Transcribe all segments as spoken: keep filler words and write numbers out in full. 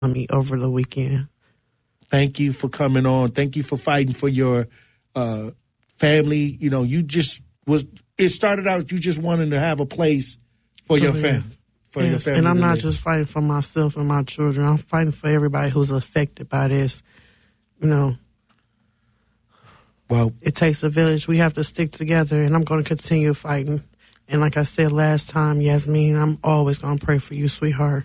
me over the weekend. Thank you for coming on. Thank you for fighting for your uh, family. You know, you just was. It started out you just wanting to have a place for So, your yeah. family. For Yes, your family, and I'm to not live. just fighting for myself and my children. I'm fighting for everybody who's affected by this. You know, well, it takes a village. We have to stick together, and I'm going to continue fighting. And like I said last time, Yasmin, I'm always going to pray for you, sweetheart.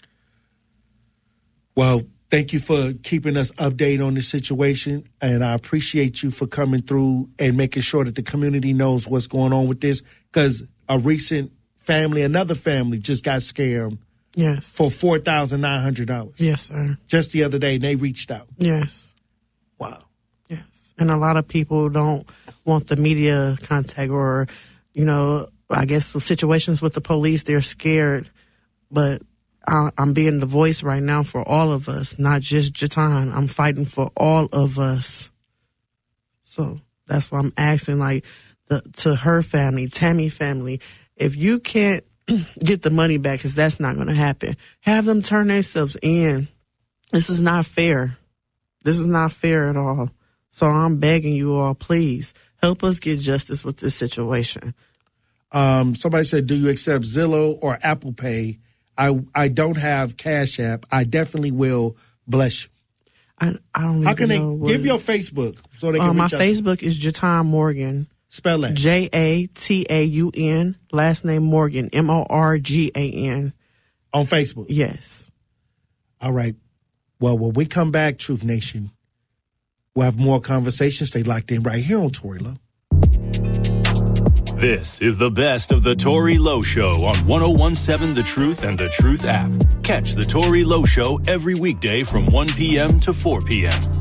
Well, thank you for keeping us updated on the situation, and I appreciate you for coming through and making sure that the community knows what's going on with this, because a recent family, another family, just got scammed Yes. for four thousand nine hundred dollars. Yes, sir. Just the other day, and they reached out. Yes. Wow. Yes. And a lot of people don't want the media contact or, you know, I guess some situations with the police, they're scared. But I, I'm being the voice right now for all of us, not just Jatan. I'm fighting for all of us. So that's why I'm asking, like, the, to her family, Tammy family, if you can't get the money back, because that's not going to happen, have them turn themselves in. This is not fair. This is not fair at all. So I'm begging you all, please, help us get justice with this situation. Um, somebody said, do you accept Zillow or Apple Pay? I I don't have Cash App. I definitely will. Bless you. I, I don't even How can they know what give it- your Facebook so they can Uh, reach my out to you? Facebook is Jatan Morgan. Spell that. J A T A U N, last name Morgan, M O R G A N. On Facebook? Yes. All right. Well, when we come back, Truth Nation, we'll have more conversations. Stay locked in right here on Tory Lowe. This is the best of the Tory Lowe Show on one oh one point seven The Truth and The Truth app. Catch the Tory Lowe Show every weekday from one p.m. to four p.m.